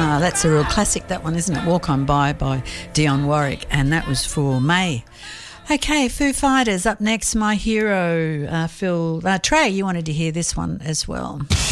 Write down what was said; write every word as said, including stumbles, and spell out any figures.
Ah, that's a real classic, that one, isn't it? Walk On By by Dionne Warwick, and that was for May. Okay, Foo Fighters up next. My hero, uh, Phil uh, Trey. You wanted to hear this one as well.